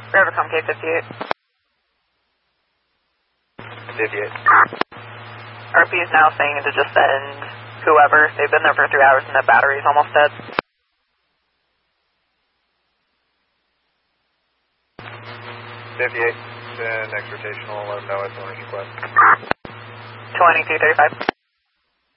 Rivercom K58. 58. RP is now saying to just send whoever. They've been there for 3 hours and that battery's almost dead. 58. Next rotational, let them know it's on request. 2235.